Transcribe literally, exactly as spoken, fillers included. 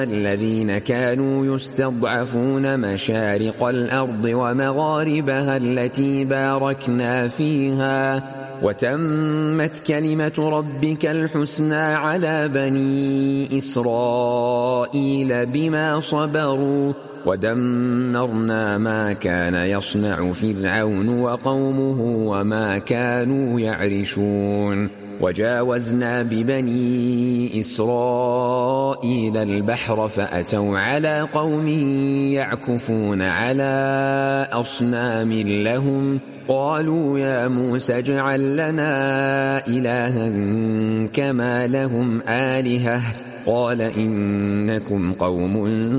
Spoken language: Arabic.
الذين كانوا يستضعفون مشارق الأرض ومغاربها التي باركنا فيها وتمت كلمة ربك الحسنى على بني إسرائيل بما صبروا ودمرنا ما كان يصنع فرعون وقومه وما كانوا يعرشون وجاوزنا ببني إسرائيل البحر فأتوا على قوم يعكفون على أصنام لهم قالوا يا موسى اجعل لنا إلها كما لهم آلهة قال إنكم قوم